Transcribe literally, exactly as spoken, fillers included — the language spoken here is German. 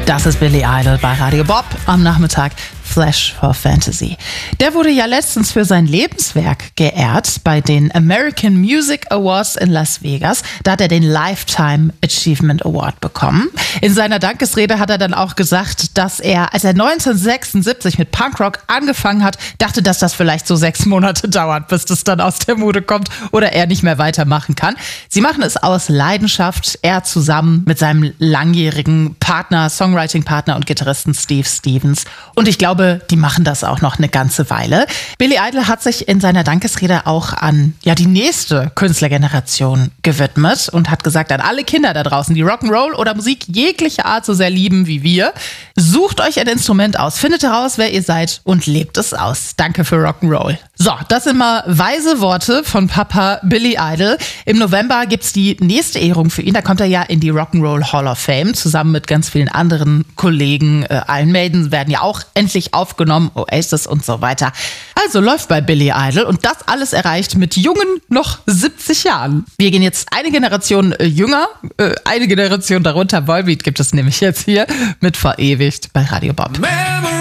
Das ist Billy Idol bei Radio Bob am Nachmittag. Flash for Fantasy. Der wurde ja letztens für sein Lebenswerk geehrt bei den American Music Awards in Las Vegas. Da hat er den Lifetime Achievement Award bekommen. In seiner Dankesrede hat er dann auch gesagt, dass er, als er neunzehnhundertsechsundsiebzig mit Punkrock angefangen hat, dachte, dass das vielleicht so sechs Monate dauert, bis das dann aus der Mode kommt oder er nicht mehr weitermachen kann. Sie machen es aus Leidenschaft, er zusammen mit seinem langjährigen Partner, Songwriting-Partner und Gitarristen Steve Stevens. Und ich glaube, die machen das auch noch eine ganze Weile. Billy Idol hat sich in seiner Dankesrede auch an ja die nächste Künstlergeneration gewidmet und hat gesagt, an alle Kinder da draußen, die Rock'n'Roll oder Musik jeglicher Art so sehr lieben wie wir, sucht euch ein Instrument aus, findet heraus, wer ihr seid und lebt es aus. Danke für Rock'n'Roll. So, das sind mal weise Worte von Papa Billy Idol. Im November gibt's die nächste Ehrung für ihn. Da kommt er ja in die Rock'n'Roll Hall of Fame zusammen mit ganz vielen anderen Kollegen. Äh, Iron Maiden werden ja auch endlich aufgenommen, Oasis und so weiter. Also läuft bei Billy Idol und das alles erreicht mit jungen noch siebzig Jahren. Wir gehen jetzt eine Generation äh, jünger, äh, eine Generation darunter. Volbeat gibt es nämlich jetzt hier mit Verewigt bei Radio Bob.